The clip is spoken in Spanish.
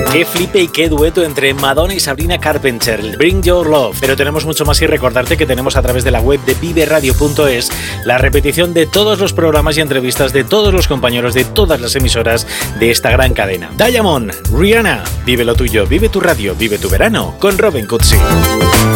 Qué flipe y qué dueto entre Madonna y Sabrina Carpenter, Bring Your Love. Pero tenemos mucho más y recordarte que tenemos a través de la web de viveradio.es la repetición de todos los programas y entrevistas de todos los compañeros de todas las emisoras de esta gran cadena. Diamond, Rihanna, vive lo tuyo, vive tu radio, vive tu verano con Robin Cutsi.